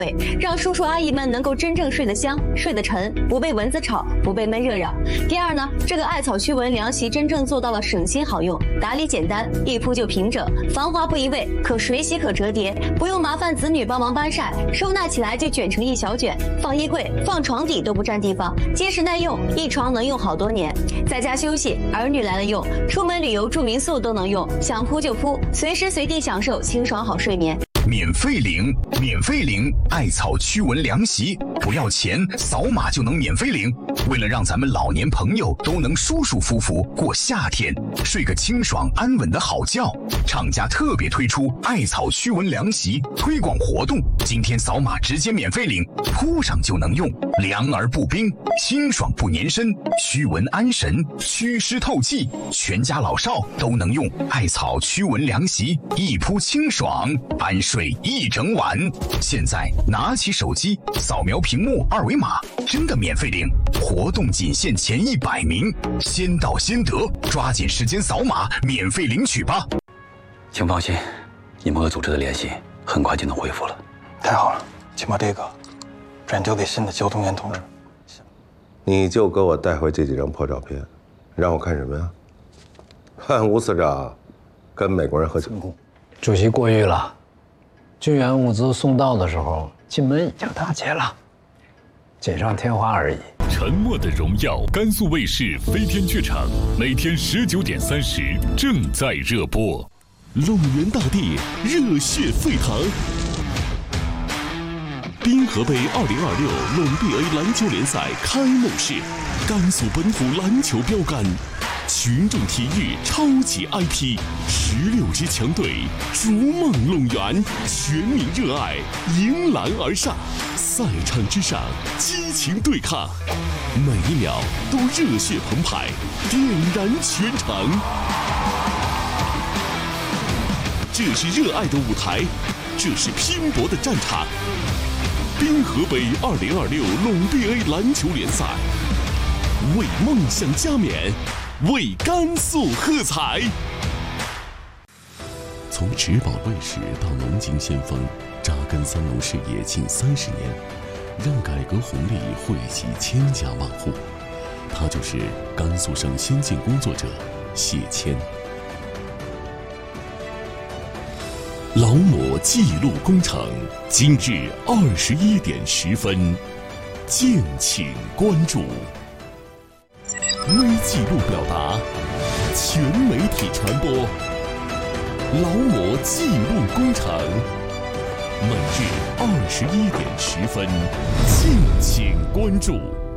让叔叔阿姨们能够真正睡得香、睡得沉，不被蚊子吵，不被闷热扰。第二呢，这个艾草驱蚊凉席真正做到了省心好用，打理简单，一铺就平整，防滑不移位，可水洗可折叠，不用麻烦子女帮忙搬晒，收纳起来就卷成一小卷，放衣柜、放床底都不占地方，结实耐用，一床能用好多年。在家休息，儿女来了用，出门旅游住民宿都能用，想铺就铺，随时随地享受清爽好睡眠。 免费领，免费领艾草驱蚊凉席，不要钱，扫码就能免费领。为了让咱们老年朋友都能舒舒服服过夏天，睡个清爽安稳的好觉，厂家特别推出艾草驱蚊凉席推广活动，今天扫码直接免费领，铺上就能用，凉而不冰，清爽不粘身，驱蚊安神，祛湿透气，全家老少都能用。艾草驱蚊凉席，一铺清爽，安睡一整晚。现在拿起手机扫描屏幕二维码，真的免费领。活动仅限前100名，先到先得，抓紧时间扫码免费领取吧。 请放心，你们和组织的联系很快就能恢复了。 太好了，请把这个转交给新的交通员同志。 你就给我带回这几张破照片，让我看什么呀？看吴司长跟美国人喝酒。 主席过誉了，救援物资送到的时候，进门已经打劫了，锦上添花而已。 沉默的荣耀，甘肃卫视飞天剧场，每天19点30正在热播。 龙源大地热血沸腾。滨河杯2026陇 BA 篮球联赛开幕式，甘肃本土篮球标杆，群众体育超级 IP，16支强队逐梦龙源，全民热爱，迎篮而上，赛场之上激情对抗，每一秒都热血澎湃，点燃全场。这是热爱的舞台，这是拼搏的战场。滨河杯2026陇 BA 篮球联赛，为梦想加冕，为甘肃喝彩。从植保卫士到农经先锋，扎根三农事业近30年，让改革红利惠及千家万户。他就是甘肃省先进工作者谢谦。劳模记录工程，今日21点10分，敬请关注。微记录表达，全媒体传播。劳模记录工程，每日21点10分，敬请关注。